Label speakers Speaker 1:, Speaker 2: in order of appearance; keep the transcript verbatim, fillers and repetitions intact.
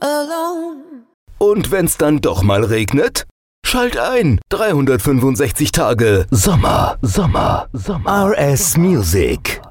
Speaker 1: alone.
Speaker 2: Und wenn's dann doch mal regnet? Schalt ein. dreihundertfünfundsechzig Tage Sommer, Sommer, Sommer. R S Music.